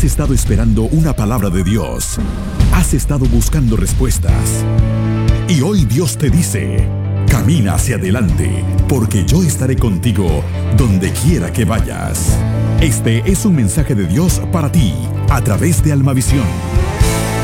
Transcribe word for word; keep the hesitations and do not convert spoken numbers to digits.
estado esperando una palabra de Dios. Has estado buscando respuestas. Y hoy Dios te dice: camina hacia adelante, porque yo estaré contigo donde quiera que vayas. Este es un mensaje de Dios para ti, a través de Almavisión.